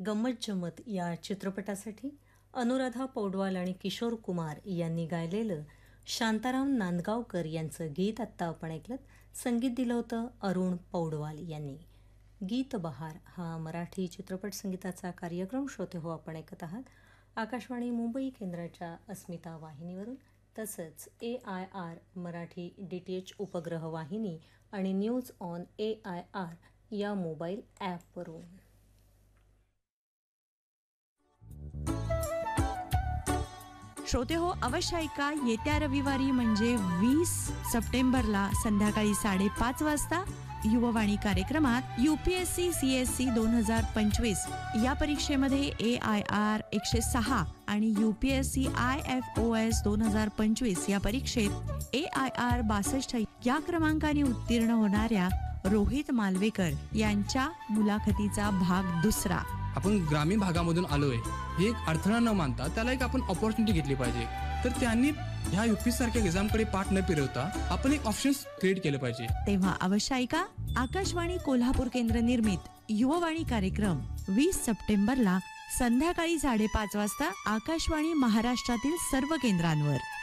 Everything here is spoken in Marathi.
गंमत जम्मत या चित्रपटासाठी अनुराधा पौडवाल आणि किशोर कुमार यांनी गायलेलं शांताराम नांदगावकर यांचं गीत आत्ता आपण ऐकलं. संगीत दिलं होतं अरुण पौडवाल यांनी. गीत बहार हा मराठी चित्रपट संगीताचा कार्यक्रम श्रोते हो आपण ऐकत आहात आकाशवाणी मुंबई केंद्राच्या अस्मिता वाहिनीवरून, तसंच AIR मराठी DTH उपग्रह वाहिनी आणि न्यूज ऑन AIR या मोबाईल ॲपवरून. श्रोते हो, अवश्य ऐका. येत्या रविवारी म्हणजे 20 सप्टेंबरला संध्याकाळी 5:30 वाजता युववाणी कार्यक्रमात UPSC CSC 2025 या परीक्षेमध्ये AIR 106 आणि UPSC IFOS 2025 या परीक्षेत AIR 62 या क्रमांकाने उत्तीर्ण होणाऱ्या रोहित मालवेकर यांच्या मुलाखतीचा भाग दुसरा. आपण ग्रामीण भागामधून आलोय हे एक अडथळा न मानता त्याला एक आपण ऑपॉर्च्युनिटी घेतली पाहिजे. तर त्यांनी ह्या UPSC सारख्या एक्झामकडे पाठ न फिरवता आपण एक ऑप्शन्स क्रिएट केले पाहिजे. तेव्हा अवश्य ऐका आकाशवाणी कोल्हापूर केंद्र निर्मित युववाणी कार्यक्रम 20 सप्टेंबरला संध्याकाळी 5:30 वाजता आकाशवाणी महाराष्ट्रातील सर्व केंद्रांवर.